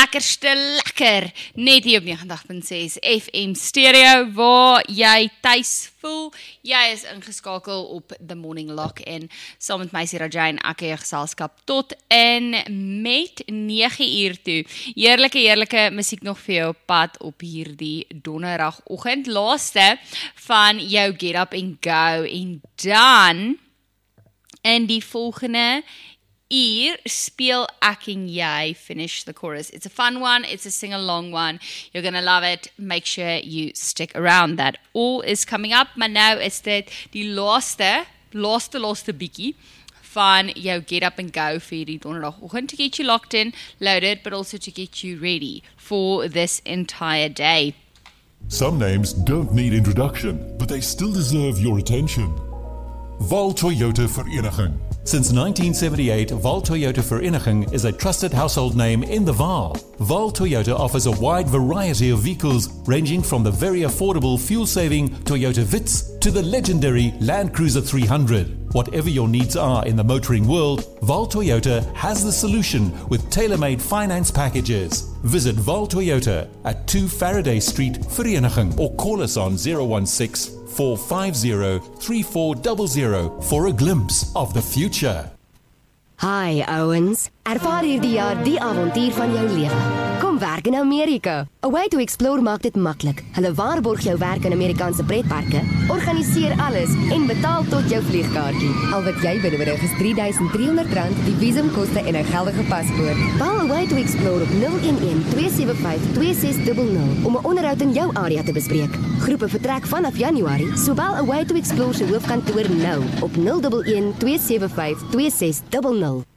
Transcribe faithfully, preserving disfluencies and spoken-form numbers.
lekkerste lekker, net hier op negentig punt ses F M Stereo, waar jy tuis voel. Jy is ingeskakel op The Morning Lock-in, saam met my Sarah Jane, ek jou geselskap tot en met nege uur toe. Heerlike, heerlike musiek nog vir jou op pad op hierdie donderdagoggend, laaste van jou Get Up and Go, en dan in die volgende uur speel ek en jy Finish the Chorus. It's a fun one, it's a sing-along one, you're gonna love it, make sure you stick around. That all is coming up, maar nou is dit die laaste, laaste, laaste bietjie van jou Get Up and Go vir die donderdagoggend, to get you locked in, loaded, but also to get you ready for this entire day. Some names don't need introduction, but they still deserve your attention. Val Toyota Vereniging. Since nineteen seventy-eight, Val Toyota Vereniging is a trusted household name in the Vaal. Val Toyota offers a wide variety of vehicles, ranging from the very affordable fuel-saving Toyota Vitz to the legendary Land Cruiser three hundred. Whatever your needs are in the motoring world, Val Toyota has the solution with tailor-made finance packages. Visit Val Toyota at two Faraday Street, Vereniging, or call us on zero one six, four five zero, three four zero zero for a glimpse of the future. Hi ouens, ervaar hierdie jaar die avontuur van jou lewe. Kom werk in Amerika. A Way to Explore maak dit maklik. Hulle waarborg jou werk in Amerikaanse pretparke, organiseer alles en betaal tot jou vliegkaartjie. Al wat jy benodig is drie duisend driehonderd rand, die visumkoste en 'n geldige paspoort. Bel A Way to Explore op nul een een, twee sewe vyf, twee ses nul nul om 'n onderhoud in jou area te bespreek. Groepe vertrek vanaf Januarie, so bel A Way to Explore se hoofkantoor nou op nul een een, twee sewe vyf, twee ses nul nul.